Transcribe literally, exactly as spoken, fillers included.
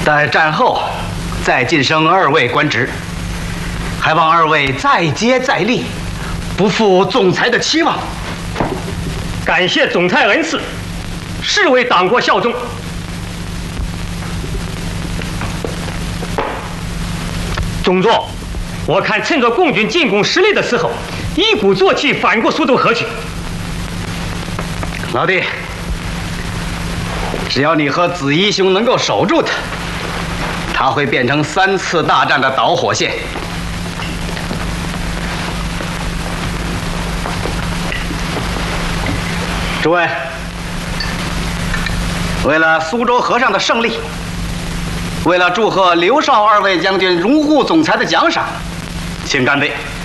待战后再晋升二位官职，还望二位再接再厉，不负总裁的期望。 感谢总裁恩赐，誓为党国效忠。中座，我看趁着共军进攻失利的时候，一鼓作气反过苏州河去。 老弟，只要你和子怡兄能够守住他，他会变成三次大战的导火线。诸位，为了苏州河上的胜利，为了祝贺刘少二位将军荣获总裁的奖赏，请干杯！